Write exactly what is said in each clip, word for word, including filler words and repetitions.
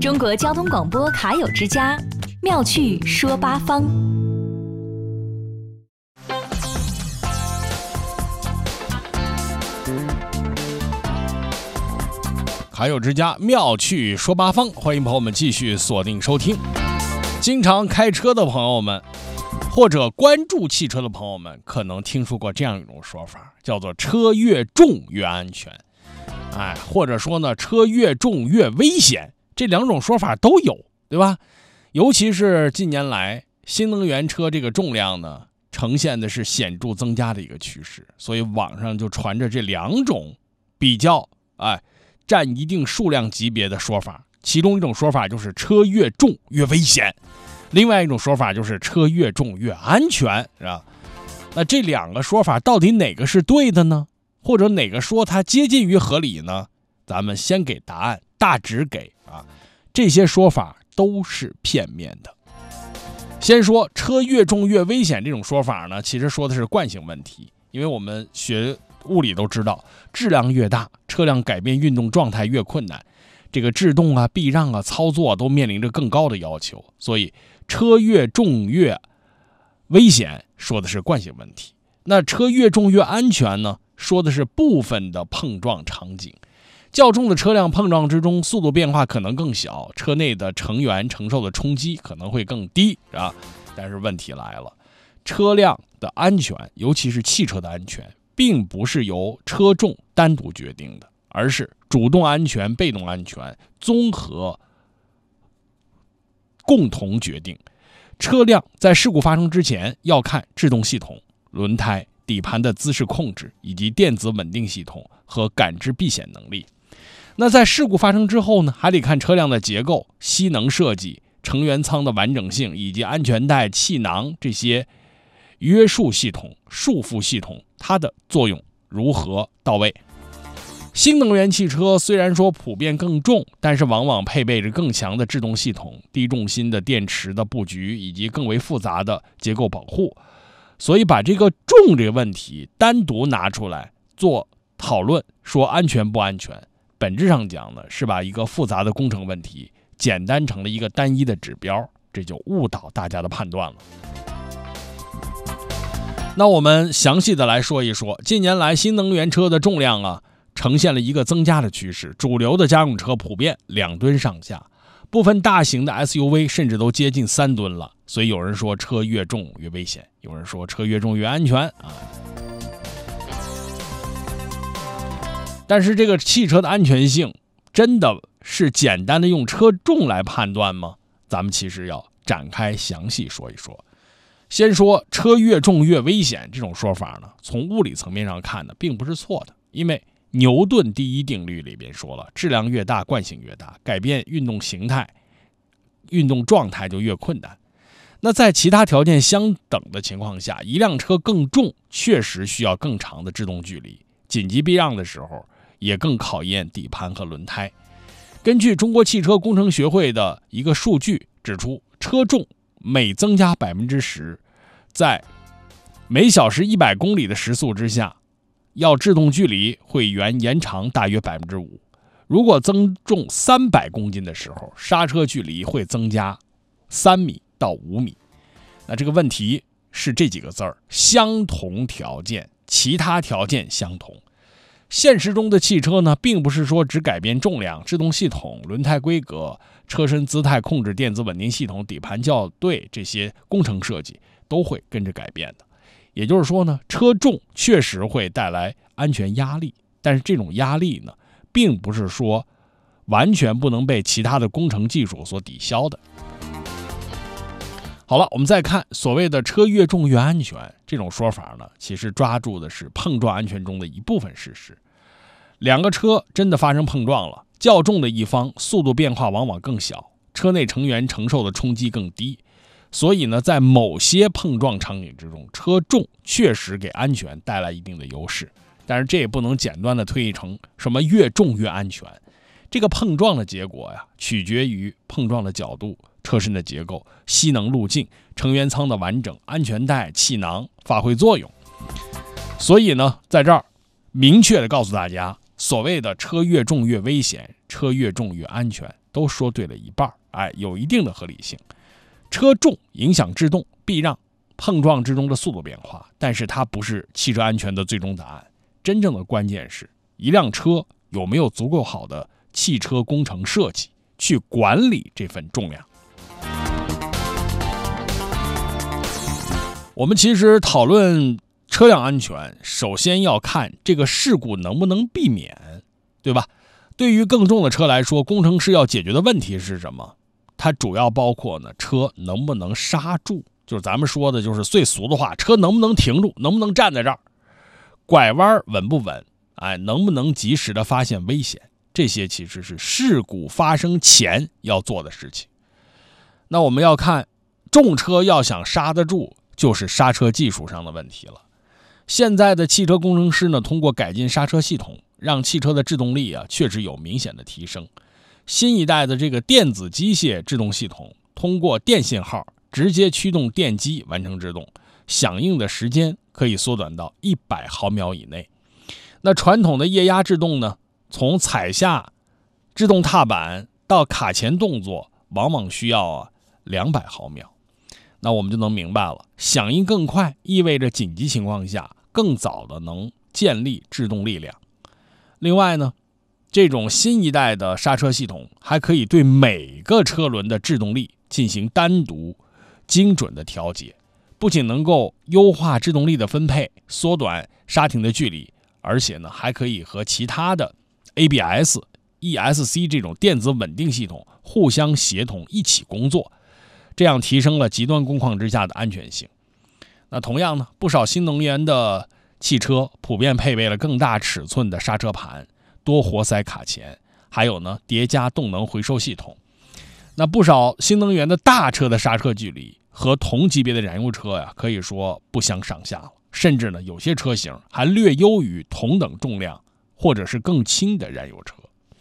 中国交通广播卡友之家，妙趣说八方。 卡友之家，妙趣说八方，欢迎朋友们继续锁定收听。经常开车的朋友们，或者关注汽车的朋友们，可能听说过这样一种说法，叫做车越重越安全。哎，或者说呢，车越重越危险，这两种说法都有，对吧？尤其是近年来新能源车这个重量呢，呈现的是显著增加的一个趋势，所以网上就传着这两种比较哎占一定数量级别的说法。其中一种说法就是车越重越危险，另外一种说法就是车越重越安全，是吧？那这两个说法到底哪个是对的呢？或者哪个说它接近于合理呢？咱们先给答案，大致给啊，这些说法都是片面的。先说车越重越危险这种说法呢，其实说的是惯性问题，因为我们学物理都知道，质量越大，车辆改变运动状态越困难，这个制动啊、避让啊、操作都面临着更高的要求，所以车越重越危险说的是惯性问题。那车越重越安全呢，说的是部分的碰撞场景。较重的车辆碰撞之中，速度变化可能更小，车内的成员承受的冲击可能会更低，是吧？但是问题来了，车辆的安全，尤其是汽车的安全，并不是由车重单独决定的，而是主动安全、被动安全综合共同决定。车辆在事故发生之前要看制动系统、轮胎、底盘的姿势控制以及电子稳定系统和感知避险能力。那在事故发生之后呢，还得看车辆的结构、吸能设计、成员舱的完整性以及安全带、气囊这些约束系统、束缚系统它的作用如何到位。新能源汽车虽然说普遍更重，但是往往配备着更强的制动系统、低重心的电池的布局以及更为复杂的结构保护。所以把这个重这个问题单独拿出来做讨论，说安全不安全，本质上讲呢，是把一个复杂的工程问题简单成了一个单一的指标，这就误导大家的判断了。那我们详细的来说一说，近年来新能源车的重量啊，呈现了一个增加的趋势，主流的家用车普遍两吨上下，部分大型的 S U V 甚至都接近三吨了。所以有人说车越重越危险，有人说车越重越安全啊。但是这个汽车的安全性真的是简单的用车重来判断吗？咱们其实要展开详细说一说。先说车越重越危险这种说法呢，从物理层面上看呢，并不是错的，因为牛顿第一定律里边说了，质量越大，惯性越大，改变运动形态、运动状态就越困难。那在其他条件相等的情况下，一辆车更重，确实需要更长的制动距离，紧急避让的时候也更考验底盘和轮胎。根据中国汽车工程学会的一个数据指出，车重每增加 百分之十， 在每小时一百公里的时速之下，要制动距离会延延长大约 百分之五。 如果增重三百公斤的时候，刹车距离会增加三米到五米。那这个问题是这几个字儿：相同条件，其他条件相同。现实中的汽车呢，并不是说只改变重量、制动系统、轮胎规格、车身姿态控制、电子稳定系统、底盘校对这些工程设计都会跟着改变的。也就是说呢，车重确实会带来安全压力，但是这种压力呢，并不是说完全不能被其他的工程技术所抵消的。好了，我们再看所谓的车越重越安全这种说法呢，其实抓住的是碰撞安全中的一部分事实。两个车真的发生碰撞了，较重的一方速度变化往往更小，车内成员承受的冲击更低，所以呢，在某些碰撞场景之中，车重确实给安全带来一定的优势，但是这也不能简单的推译成什么越重越安全。这个碰撞的结果呀，取决于碰撞的角度、车身的结构、吸能路径、成员舱的完整、安全带、气囊发挥作用。所以呢，在这儿明确的告诉大家，所谓的车越重越危险，车越重越安全， 都说对了一半，哎，有一定的合理性。车重影响制动、避让、碰撞之中的速度变化，但是它不是汽车安全的最终答案。真正的关键是一辆车有没有足够好的汽车工程设计去管理这份重量。我们其实讨论车辆安全，首先要看这个事故能不能避免，对吧？对于更重的车来说，工程师要解决的问题是什么？它主要包括呢，车能不能刹住，就是咱们说的就是最俗的话，车能不能停住，能不能站在这儿，拐弯稳不稳，哎，能不能及时的发现危险，这些其实是事故发生前要做的事情。那我们要看重车要想刹得住，就是刹车技术上的问题了。现在的汽车工程师呢，通过改进刹车系统，让汽车的制动力啊确实有明显的提升。新一代的这个电子机械制动系统，通过电信号直接驱动电机完成制动，响应的时间可以缩短到一百毫秒以内。那传统的液压制动呢，从踩下制动踏板到卡钳动作，往往需要啊两百毫秒。那我们就能明白了，响应更快意味着紧急情况下更早的能建立制动力量。另外呢，这种新一代的刹车系统还可以对每个车轮的制动力进行单独精准的调节，不仅能够优化制动力的分配，缩短刹停的距离，而且呢还可以和其他的 A B S、E S C 这种电子稳定系统互相协同一起工作，这样提升了极端工况之下的安全性。那同样呢，不少新能源的汽车普遍配备了更大尺寸的刹车盘、多活塞卡钳，还有呢叠加动能回收系统。那不少新能源的大车的刹车距离和同级别的燃油车呀，可以说不相上下了，甚至呢有些车型还略优于同等重量或者是更轻的燃油车。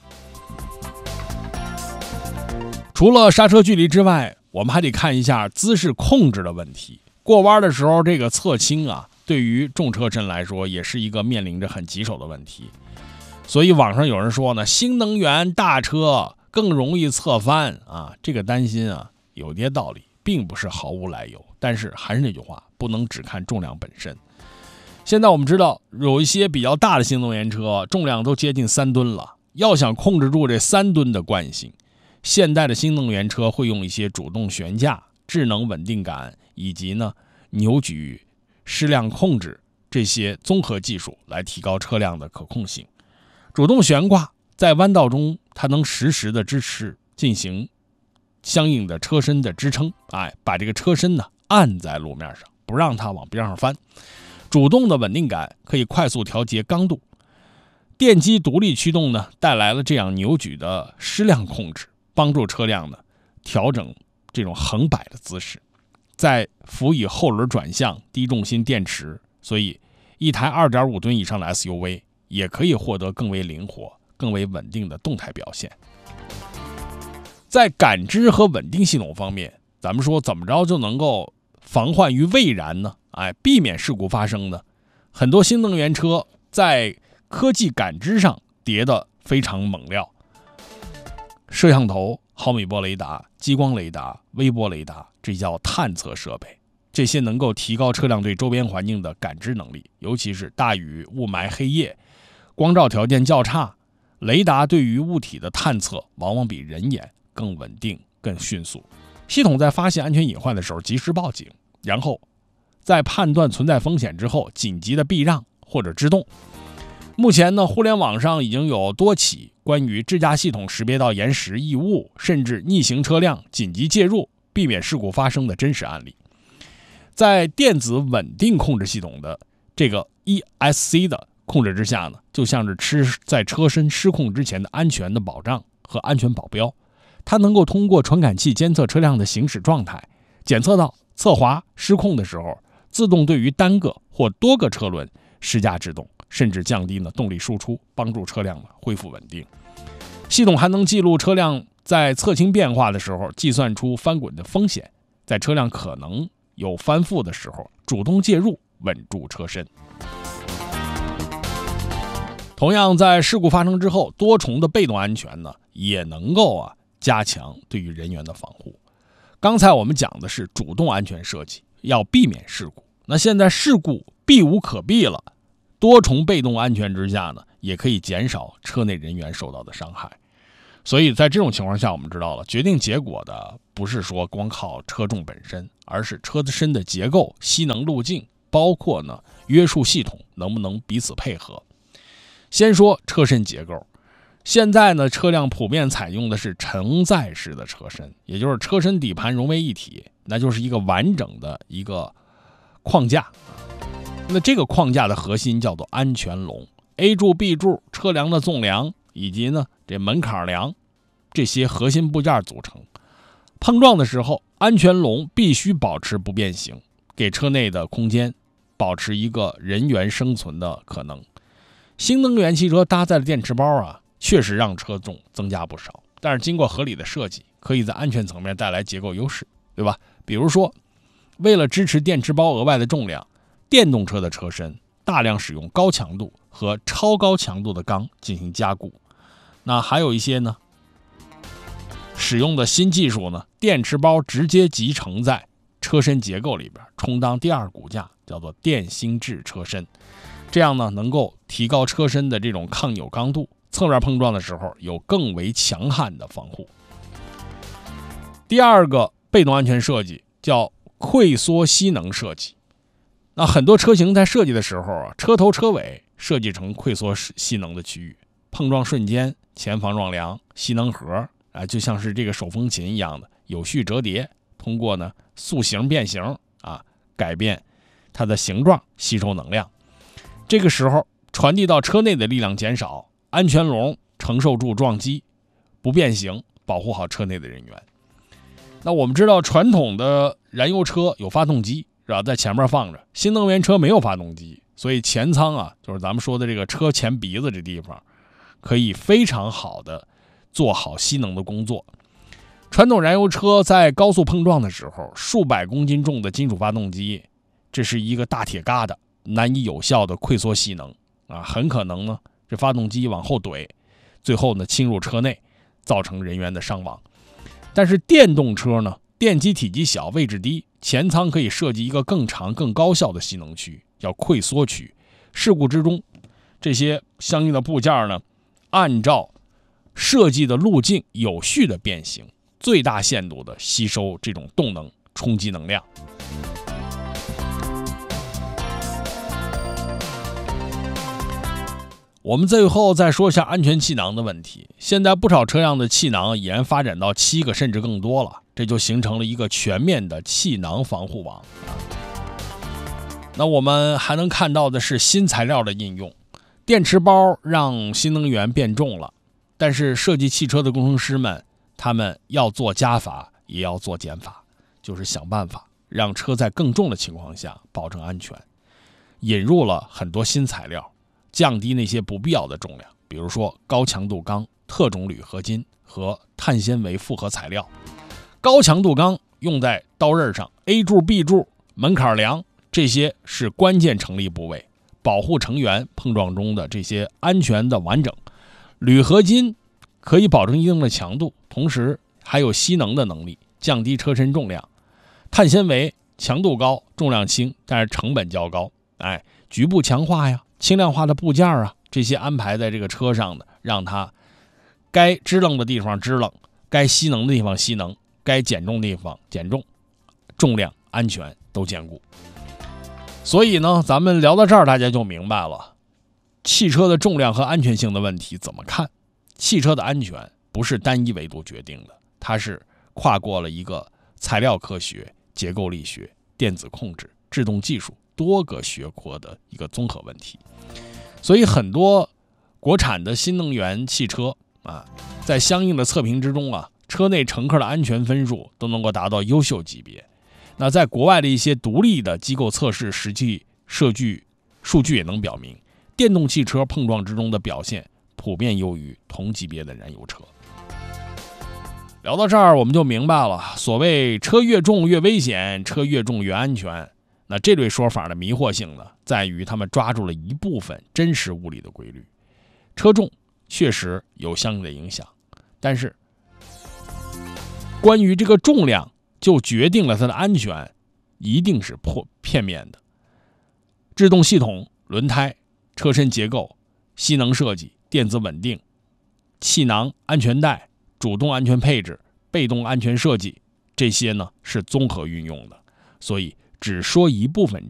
除了刹车距离之外，我们还得看一下姿势控制的问题。过弯的时候，这个侧倾啊，对于重车身来说也是一个面临着很棘手的问题。所以网上有人说呢，新能源大车更容易侧翻啊，这个担心啊有些道理，并不是毫无来由。但是还是那句话，不能只看重量本身。现在我们知道有一些比较大的新能源车重量都接近三吨了，要想控制住这三吨的惯性，现代的新能源车会用一些主动悬架、智能稳定杆以及呢扭矩矢量控制这些综合技术来提高车辆的可控性。主动悬挂在弯道中，它能实时的支持进行相应的车身的支撑，哎，把这个车身呢按在路面上，不让它往边上翻。主动的稳定杆可以快速调节刚度。电机独立驱动呢，带来了这样扭矩的矢量控制，帮助车辆呢调整这种横摆的姿势。再辅以后轮转向、低重心电池，所以一台 二点五吨以上的 S U V 也可以获得更为灵活、更为稳定的动态表现。在感知和稳定系统方面，咱们说怎么着就能够防患于未然呢？哎，避免事故发生呢？很多新能源车在科技感知上叠得非常猛料，摄像头、毫米波雷达、激光雷达、微波雷达，这叫探测设备。这些能够提高车辆对周边环境的感知能力，尤其是大雨、雾霾、黑夜，光照条件较差，雷达对于物体的探测往往比人眼更稳定、更迅速。系统在发现安全隐患的时候及时报警，然后在判断存在风险之后紧急的避让或者制动。目前呢，互联网上已经有多起关于智驾系统识别到岩石、异物，甚至逆行车辆紧急介入，避免事故发生的真实案例。在电子稳定控制系统的这个 E S C 的控制之下呢，就像是吃在车身失控之前的安全的保障和安全保镖。它能够通过传感器监测车辆的行驶状态，检测到侧滑失控的时候，自动对于单个或多个车轮施加制动，甚至降低呢动力输出，帮助车辆呢恢复稳定。系统还能记录车辆在侧倾变化的时候，计算出翻滚的风险，在车辆可能有翻覆的时候，主动介入，稳住车身。同样，在事故发生之后，多重的被动安全呢，也能够啊加强对于人员的防护。刚才我们讲的是主动安全设计，要避免事故。那现在事故避无可避了，多重被动安全之下呢，也可以减少车内人员受到的伤害。所以在这种情况下，我们知道了决定结果的不是说光靠车重本身，而是车子身的结构、吸能路径，包括呢约束系统能不能彼此配合。先说车身结构，现在呢车辆普遍采用的是承载式的车身，也就是车身底盘融为一体，那就是一个完整的一个框架。那这个框架的核心叫做安全笼， A 柱 B 柱车梁的纵梁以及呢这门槛梁，这些核心部件组成。碰撞的时候，安全笼必须保持不变形，给车内的空间保持一个人员生存的可能。新能源汽车搭载的电池包啊，确实让车重增加不少，但是经过合理的设计，可以在安全层面带来结构优势，对吧？比如说，为了支持电池包额外的重量，电动车的车身大量使用高强度和超高强度的钢进行加固。那还有一些呢，使用的新技术呢，电池包直接集成在车身结构里边，充当第二骨架，叫做电芯制车身。这样呢，能够提高车身的这种抗扭刚度，侧面碰撞的时候有更为强悍的防护。第二个被动安全设计叫溃缩吸能设计。那很多车型在设计的时候啊，车头车尾设计成溃缩吸能的区域，碰撞瞬间前防撞梁、吸能盒啊，就像是这个手风琴一样的有序折叠，通过呢塑形变形啊，改变它的形状，吸收能量。这个时候传递到车内的力量减少，安全笼承受住撞击，不变形，保护好车内的人员。那我们知道传统的燃油车有发动机是吧，在前面放着，新能源车没有发动机，所以前舱啊，就是咱们说的这个车前鼻子这地方，可以非常好的做好吸能的工作。传统燃油车在高速碰撞的时候，数百公斤重的金属发动机，这是一个大铁疙瘩，难以有效的溃缩吸能啊，很可能呢这发动机往后怼，最后呢侵入车内，造成人员的伤亡。但是电动车呢，电机体积小，位置低，前舱可以设计一个更长更高效的吸能区，叫溃缩区。事故之中，这些相应的部件呢，按照设计的路径有序的变形，最大限度的吸收这种动能冲击能量。我们最后再说一下安全气囊的问题。现在不少车辆的气囊已然发展到七个甚至更多了，这就形成了一个全面的气囊防护网。那我们还能看到的是新材料的应用，电池包让新能源变重了，但是设计汽车的工程师们，他们要做加法也要做减法，就是想办法让车在更重的情况下保证安全，引入了很多新材料，降低那些不必要的重量，比如说高强度钢、特种铝合金和碳纤维复合材料。高强度钢用在刀刃上， A 柱 B 柱、门槛梁，这些是关键成立部位，保护成员碰撞中的这些安全的完整。铝合金可以保证一定的强度，同时还有吸能的能力，降低车身重量。碳纤维强度高，重量轻，但是成本较高。哎，局部强化呀，轻量化的部件啊，这些安排在这个车上的，让它该支棱的地方支棱，该吸能的地方吸能，该减重的地方减重，重量安全都兼顾。所以呢，咱们聊到这儿，大家就明白了汽车的重量和安全性的问题怎么看。汽车的安全不是单一维度决定的，它是跨过了一个材料科学、结构力学、电子控制、制动技术多个学科的一个综合问题。所以很多国产的新能源汽车啊，在相应的测评之中啊，车内乘客的安全分数都能够达到优秀级别。那在国外的一些独立的机构测试实际数据数据也能表明，电动汽车碰撞之中的表现普遍优于同级别的燃油车。聊到这儿，我们就明白了，所谓车越重越危险，车越重越安全。那这类说法的迷惑性呢，在于他们抓住了一部分真实物理的规律。车重确实有相应的影响，但是关于这个重量就决定了它的安全，一定是破片面的。制动系统、轮胎、车身结构、吸能设计、电子稳定、气囊、安全带、主动安全配置、被动安全设计，这些呢是综合运用的，所以只说一部分